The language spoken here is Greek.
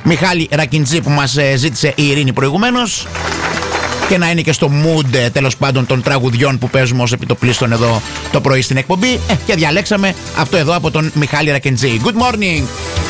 Μιχάλη Ρακιντζή που μας ζήτησε η Ειρήνη προηγουμένως, και να είναι και στο mood τέλος πάντων των τραγουδιών που παίζουμε ως επιτοπλίστων εδώ το πρωί στην εκπομπή. Και διαλέξαμε αυτό εδώ από τον Μιχάλη Ρακιντζή. Good morning!